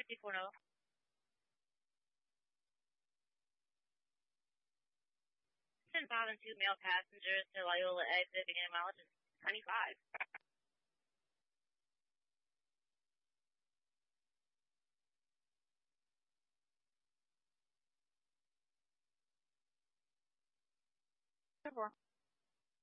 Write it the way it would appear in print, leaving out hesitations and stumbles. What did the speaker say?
54 now. 10,002 male passengers to Loyola exit and mileage is 25. Four.